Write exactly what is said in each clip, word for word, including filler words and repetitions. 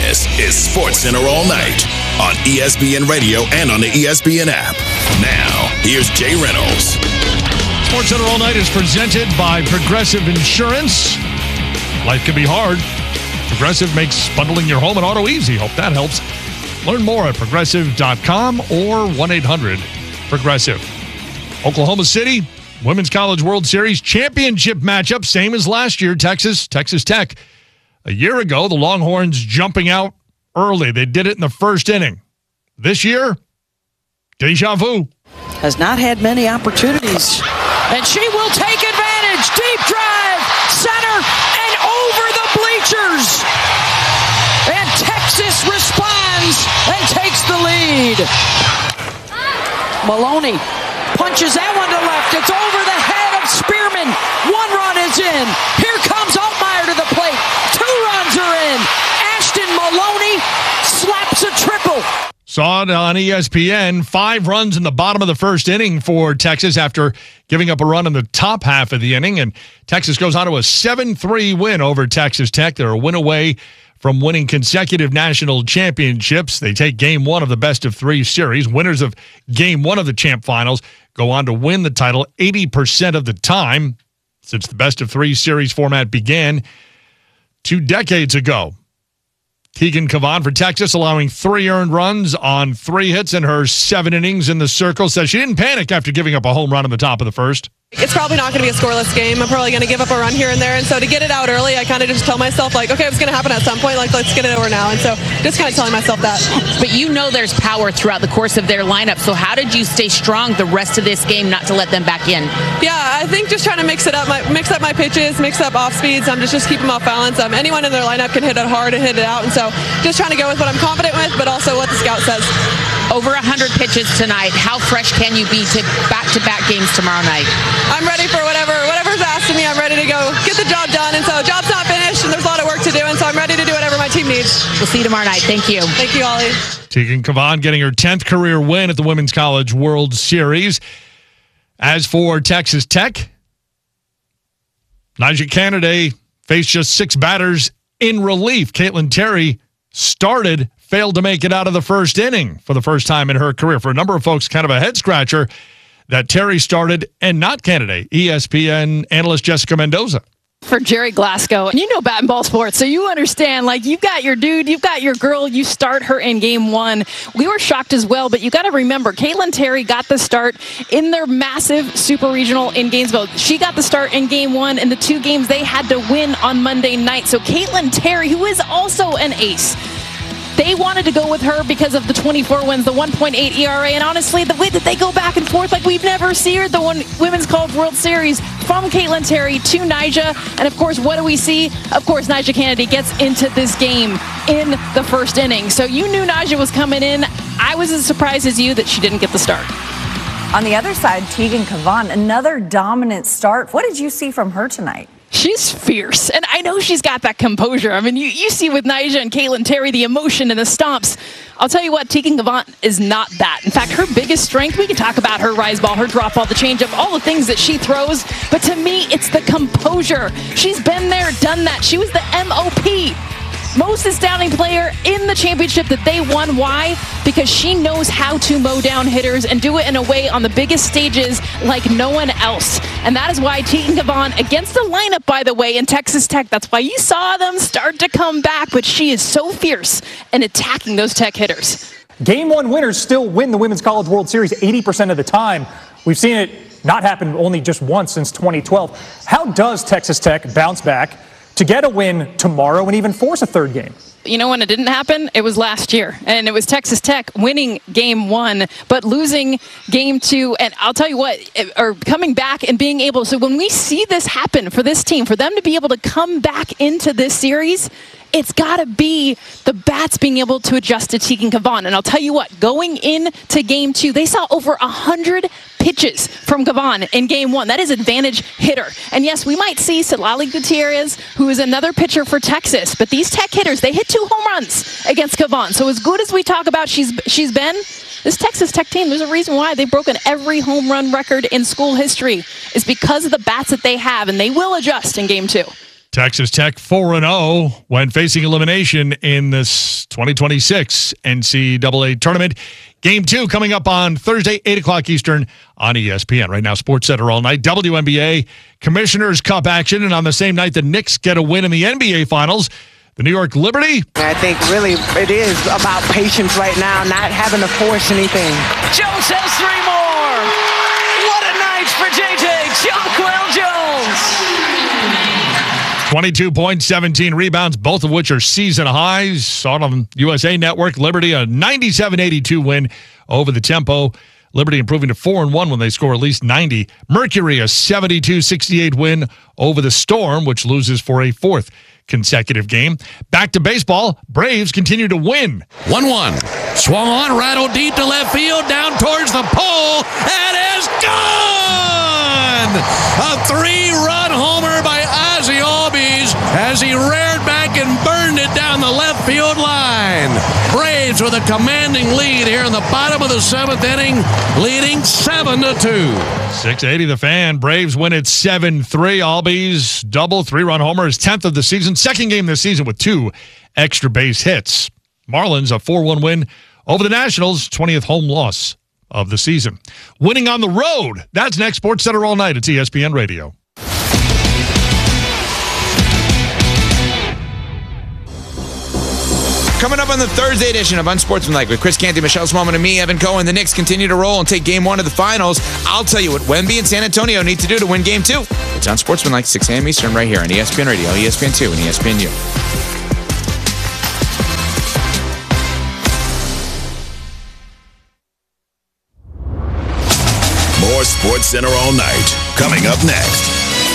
This is SportsCenter All Night on E S P N Radio and on the E S P N app. Now, here's Jay Reynolds. SportsCenter All Night is presented by Progressive Insurance. Life can be hard. Progressive makes bundling your home and auto easy. Hope that helps. Learn more at progressive dot com or one eight hundred progressive. Oklahoma City, Women's College World Series championship matchup, same as last year, Texas, Texas Tech. A year ago, the Longhorns jumping out early. They did it in the first inning. This year, deja vu. Has not had many opportunities. And she will take advantage. Deep drive, center, and over the bleachers. And Texas responds and takes the lead. Maloney punches that one to left. It's over the head of Spearman. One run is in. Here comes Altmaier to the plate. Two runs are in. Ashton Maloney slaps a triple. Saw it on E S P N. Five runs in the bottom of the first inning for Texas after giving up a run in the top half of the inning. And Texas goes on to a seven three win over Texas Tech. They're a win away from winning consecutive national championships. They take game one of the best of three series. Winners of game one of the champ finals go on to win the title eighty percent of the time since the best of three series format began two decades ago. Tegan Cavan for Texas, allowing three earned runs on three hits in her seven innings in the circle, says she didn't panic after giving up a home run in the top of the first. It's probably not going to be a scoreless game. I'm probably going to give up a run here and there. And so to get it out early, I kind of just tell myself, like, okay, it's going to happen at some point. Like, let's get it over now. And so just kind of telling myself that. But you know there's power throughout the course of their lineup. So how did you stay strong the rest of this game not to let them back in? Yeah, I think just trying to mix it up, my, mix up my pitches, mix up off speeds. I'm um, just, just keep them off balance. Um, anyone in their lineup can hit it hard and hit it out. And so just trying to go with what I'm confident with, but also what the scout says. Over one hundred pitches tonight. How fresh can you be to back-to-back games tomorrow night? I'm ready for whatever, whatever's asked of me. I'm ready to go get the job done. And so job's not finished, and there's a lot of work to do. And so I'm ready to do whatever my team needs. We'll see you tomorrow night. Thank you. Thank you, Ollie. Tegan Cavan getting her tenth career win at the Women's College World Series. As for Texas Tech, Nyjah Canaday faced just six batters in relief. Caitlin Terry started, failed to make it out of the first inning for the first time in her career. For a number of folks, kind of a head-scratcher that Terry started and not Canaday. E S P N analyst Jessica Mendoza. For Jerry Glasgow, and you know bat and ball sports, so you understand, like, you've got your dude, you've got your girl, you start her in game one. We were shocked as well, but you got to remember, Caitlin Terry got the start in their massive super regional in Gainesville. She got the start in game one in the two games they had to win on Monday night. So Caitlin Terry, who is also an ace, they wanted to go with her because of the twenty-four wins, the one point eight E R A, and honestly, the way that they go back and forth, like we've never seen the one Women's College World Series from Caitlin Terry to Nyjah. And of course, what do we see? Of course, Nyjah Canaday gets into this game in the first inning. So you knew Nyjah was coming in. I was as surprised as you that she didn't get the start. On the other side, Tegan Cavan, another dominant start. What did you see from her tonight? She's fierce, and I know she's got that composure. I mean, you, you see with Nyjah and Caitlin Terry, the emotion and the stomps. I'll tell you what, Tegan Cavan is not that. In fact, her biggest strength, we can talk about her rise ball, her drop ball, the changeup, all the things that she throws, but to me, it's the composure. She's been there, done that. She was the M O P. Most astounding player in the championship that they won. Why? Because she knows how to mow down hitters and do it in a way on the biggest stages like no one else. And that is why Tegan Cavan, against the lineup, by the way, in Texas Tech, that's why you saw them start to come back, but she is so fierce in attacking those Tech hitters. Game one winners still win the Women's College World Series eighty percent of the time. We've seen it not happen only just once since twenty twelve. How does Texas Tech bounce back to get a win tomorrow and even force a third game? You know when it didn't happen? It was last year. And it was Texas Tech winning game one, but losing game two. And I'll tell you what, or coming back and being able, so when we see this happen for this team, for them to be able to come back into this series, it's got to be the bats being able to adjust to Tegan Cavan. And I'll tell you what, going into game two, they saw over one hundred pitches from Cavan in game one. That is advantage hitter. And yes, we might see Silali Gutierrez, who is another pitcher for Texas, but these Tech hitters, they hit two home runs against Cavan. So as good as we talk about she's she's been, this Texas Tech team, there's a reason why they've broken every home run record in school history, is because of the bats that they have, and they will adjust in game two. Texas Tech four and oh when facing elimination in this twenty twenty-six N C double A tournament. Game two coming up on Thursday, eight o'clock Eastern on E S P N. Right now, Sports Center all night. W N B A Commissioner's Cup action. And on the same night, the Knicks get a win in the N B A Finals. The New York Liberty. I think really it is about patience right now, not having to force anything. Jones has three more. What a night for J J Jonquel Jones. twenty-two points, seventeen rebounds, both of which are season highs. Saw it on U S A Network. Liberty a ninety-seven eighty-two win over the Tempo. Liberty improving to four and one when they score at least ninety. Mercury a seventy-two sixty-eight win over the Storm, which loses for a fourth consecutive game. Back to baseball. Braves continue to win. one one. Swung on, rattled deep to left field, down towards the pole, and is gone! A three-run homer by Ozzie Albies as he reared back and burned it down the left field line. Braves with a commanding lead here in the bottom of the seventh inning, leading seven to two. six eighty The Fan. Braves win at seven three. Albies double, three-run homer, his tenth of the season. Second game this season with two extra base hits. Marlins a four one win over the Nationals, twentieth home loss of the season. Winning on the road. That's next. Sports Center all night at E S P N Radio. Coming up on the Thursday edition of Unsportsmanlike with Chris Canty, Michelle Smallman, and me, Evan Cohen. The Knicks continue to roll and take game one of the finals. I'll tell you what Wemby and San Antonio need to do to win game two. It's Unsportsmanlike, six a.m. Eastern, right here on E S P N Radio, E S P N two, and E S P N U. More Sports Center all night. Coming up next.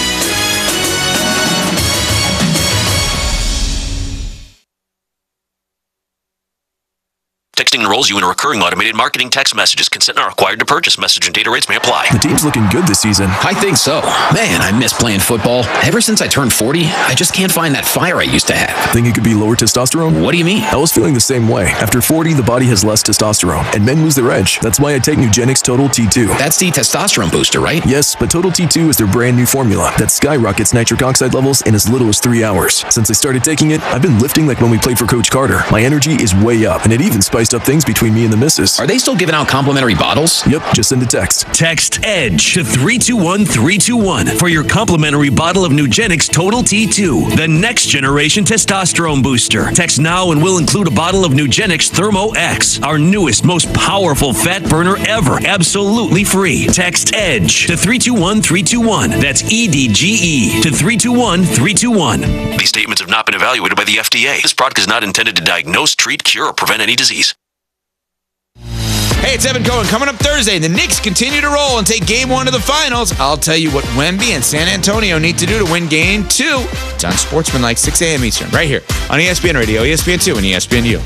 Texting enrolls you in a recurring automated marketing text messages. Consent not required to purchase. Message and data rates may apply. The team's looking good this season. I think so. Man, I miss playing football. Ever since I turned forty, I just can't find that fire I used to have. Think it could be lower testosterone? What do you mean? I was feeling the same way. After forty, the body has less testosterone, and men lose their edge. That's why I take Nugenix Total T two. That's the testosterone booster, right? Yes, but Total T two is their brand new formula that skyrockets nitric oxide levels in as little as three hours. Since I started taking it, I've been lifting like when we played for Coach Carter. My energy is way up, and it even spiced up things between me and the missus. Are they still giving out complimentary bottles? Yep, just send a text. Text EDGE to three two one three two one for your complimentary bottle of Nugenix Total T two, the next generation testosterone booster. Text now and we'll include a bottle of Nugenix Thermo X, our newest, most powerful fat burner ever, absolutely free. Text EDGE to three two one three two one. That's E D G E to three two one three two one. These statements have not been evaluated by the F D A. This product is not intended to diagnose, treat, cure, or prevent any disease. Hey, it's Evan Cohen. Coming up Thursday, the Knicks continue to roll and take game one of the finals. I'll tell you what Wemby and San Antonio need to do to win game two. It's on Sportsmanlike, six a.m. Eastern, right here on E S P N Radio, E S P N two, and E S P N U.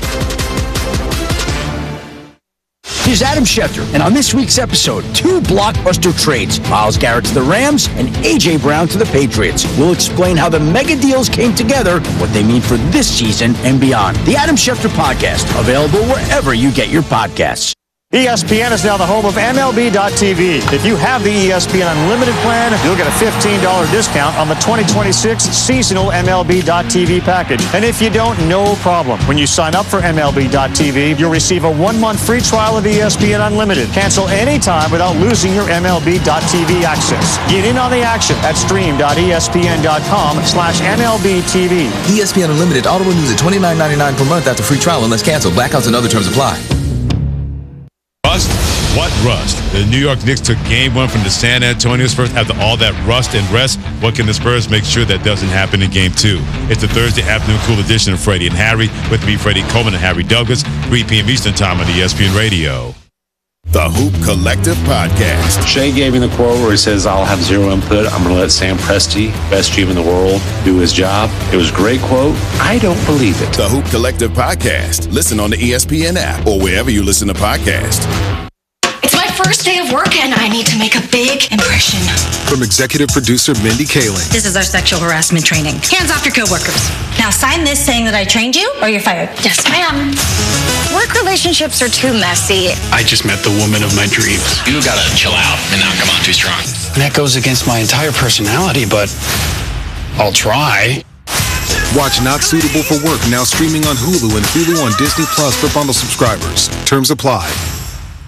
Here's Adam Schefter, and on this week's episode, two blockbuster trades. Myles Garrett to the Rams and A J. Brown to the Patriots. We'll explain how the mega deals came together and what they mean for this season and beyond. The Adam Schefter Podcast, available wherever you get your podcasts. E S P N is now the home of M L B dot T V. If you have the E S P N Unlimited plan, you'll get a fifteen dollars discount on the twenty twenty-six seasonal M L B dot T V package. And if you don't, no problem. When you sign up for M L B dot T V, you'll receive a one-month free trial of E S P N Unlimited. Cancel anytime without losing your M L B dot T V access. Get in on the action at stream dot E S P N dot com slash M L B T V. E S P N Unlimited auto renews at twenty-nine ninety-nine per month after free trial unless canceled. Blackouts and other terms apply. Rust? What rust? The New York Knicks took game one from the San Antonio Spurs. After all that rust and rest, what can the Spurs make sure that doesn't happen in game two? It's the Thursday afternoon cool edition of Freddie and Harry. With me, Freddie Coleman and Harry Douglas, three p.m. Eastern time on E S P N Radio. The Hoop Collective Podcast. Shea gave me the quote where he says, I'll have zero input. I'm going to let Sam Presti, best G M in the world, do his job. It was a great quote. I don't believe it. The Hoop Collective Podcast. Listen on the E S P N app or wherever you listen to podcasts. It's my first day of work and I need to make a big impression. From executive producer Mindy Kaling. This is our sexual harassment training. Hands off your coworkers. Now sign this saying that I trained you or you're fired. Yes, ma'am. Work relationships are too messy. I just met the woman of my dreams. You gotta chill out and not come on too strong. And that goes against my entire personality, but I'll try. Watch Not Suitable for Work now streaming on Hulu and Hulu on Disney Plus for bundle subscribers. Terms apply.